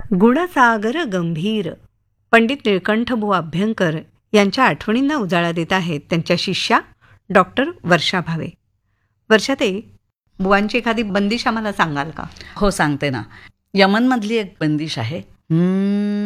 गुणसागर गंभीर पंडित निळकंठबुवा अभ्यंकर यांच्या आठवणींना उजाळा देत आहेत त्यांच्या शिष्या डॉक्टर वर्षा भावे. वर्षाताई, बुवांची एखादी बंदिश आम्हाला सांगाल का? हो, सांगते ना. यमनमधली एक बंदिश आहे.